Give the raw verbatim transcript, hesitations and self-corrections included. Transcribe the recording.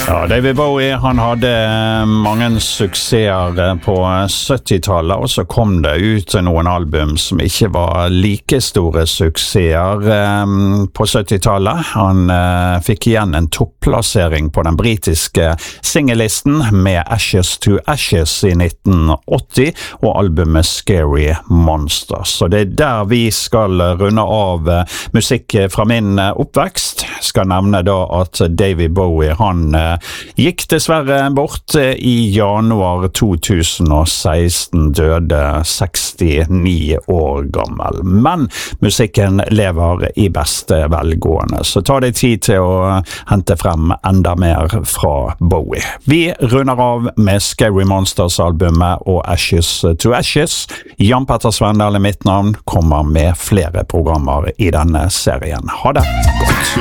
Ja, David Bowie, han hadde mange suksesser på syttitallet, og så kom det ut noen album som ikke var like store suksesser på syttitallet. Han uh, fikk igjen en topplassering på den britiske singellisten med Ashes to Ashes i nitten åtti, og albumet Scary Monsters. Så det er der vi skal runde av uh, musikk fra min uh, oppvekst. Jeg skal nevne da at David Bowie, han uh, gikk dessverre bort i januar to tusen og seksten, døde sekstini år gammel. Men musikken lever i beste velgående, så ta deg tid til å hente frem enda mer fra Bowie. Vi runder av med Scary Monsters-albumet og Ashes to Ashes. Jan Petter Svendal er mitt navn, kommer med flere programmer i denne serien. Ha det godt!